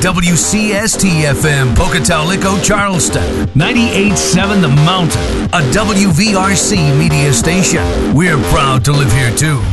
WCST-FM, Pocatalico, Charleston. 98.7 The Mountain, a WVRC media station. We're proud to live here, too.